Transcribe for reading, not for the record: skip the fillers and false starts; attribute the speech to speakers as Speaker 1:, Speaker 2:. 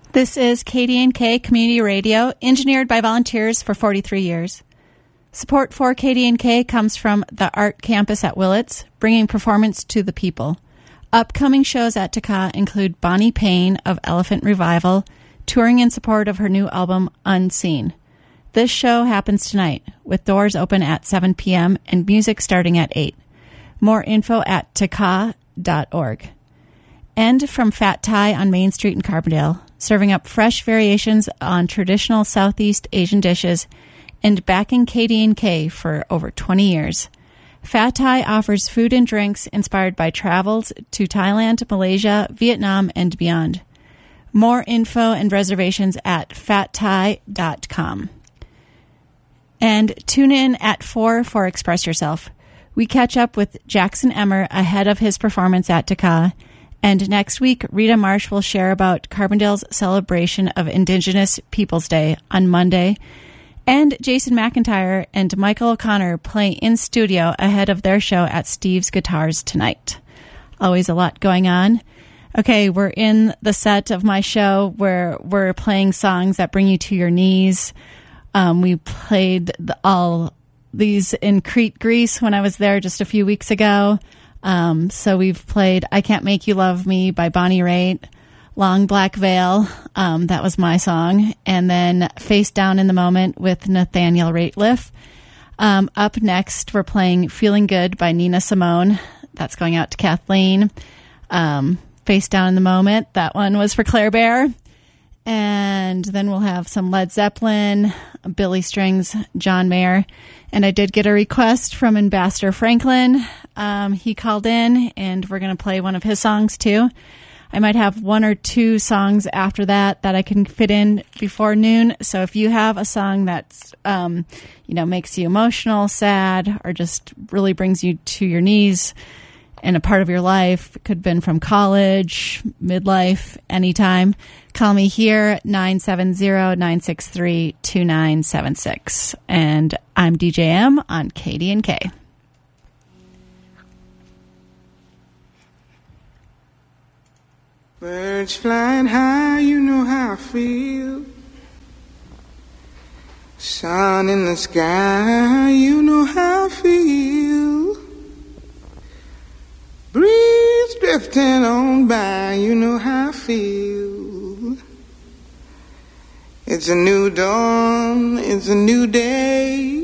Speaker 1: This is KDNK Community Radio, engineered by volunteers for 43 years. Support for KDNK comes from the Art Campus at Willits, bringing performance to the people. Upcoming shows at Taka include Bonnie Payne of Elephant Revival, touring in support of her new album, Unseen. This show happens tonight, with doors open at 7 p.m. and music starting at 8. More info at taka.org. And from Fat Thai on Main Street in Carbondale, serving up fresh variations on traditional Southeast Asian dishes and backing KD&K for over 20 years. Fat Thai offers food and drinks inspired by travels to Thailand, Malaysia, Vietnam, and beyond. More info and reservations at fatthai.com. And tune in at 4 for Express Yourself. We catch up with Jackson Emmer ahead of his performance at Taka. And next week, Rita Marsh will share about Carbondale's celebration of Indigenous Peoples Day on Monday. And Jason McIntyre and Michael O'Connor play in studio ahead of their show at Steve's Guitars tonight. Always a lot going on. Okay, we're in the set of my show where we're playing songs that bring you to your knees. We played all these in Crete, Greece when I was there just a few weeks ago. So we've played I Can't Make You Love Me by Bonnie Raitt, Long Black Veil, that was my song, and then Face Down in the Moment with Nathaniel Rateliff. Up next, we're playing Feeling Good by Nina Simone. That's going out to Kathleen. Face Down in the Moment, that one was for Claire Bear. And then we'll have some Led Zeppelin, Billy Strings, John Mayer. And I did get a request from Ambassador Franklin. He called in, and we're going to play one of his songs, too. I might have one or two songs after that I can fit in before noon. So if you have a song that's, makes you emotional, sad, or just really brings you to your knees in a part of your life, it could have been from college, midlife, anytime, call me here, 970-963-2976. And I'm DJ M on KD&K.
Speaker 2: Birds flying high, you know how I feel. Sun in the sky, you know how I feel. Breeze drifting on by, you know how I feel. It's a new dawn, it's a new day.